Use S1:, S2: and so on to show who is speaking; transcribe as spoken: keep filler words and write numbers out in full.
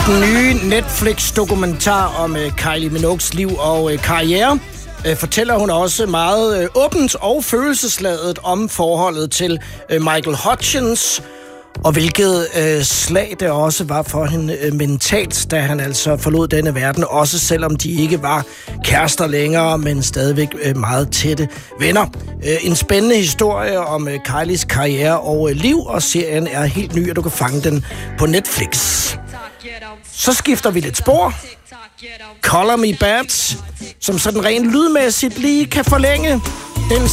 S1: den nye Netflix-dokumentar om uh, Kylie Minogues liv og uh, karriere uh, fortæller hun også meget uh, åbent og følelsesladet om forholdet til uh, Michael Hutchins, og hvilket uh, slag det også var for hende uh, mentalt, da han altså forlod denne verden, også selvom de ikke var kærester længere, men stadigvæk uh, meget tætte venner. Uh, en spændende historie om uh, Kylies karriere og uh, liv, og serien er helt ny, og du kan fange den på Netflix. Så skifter vi lidt spor. Color Me Bad, som sådan rent lydmæssigt lige kan forlænge den